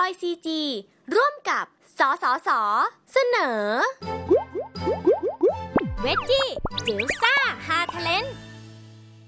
YCG ร่วมกับสสส.เสนอเวจจี้จิ๋วซ่าฮาเทเลน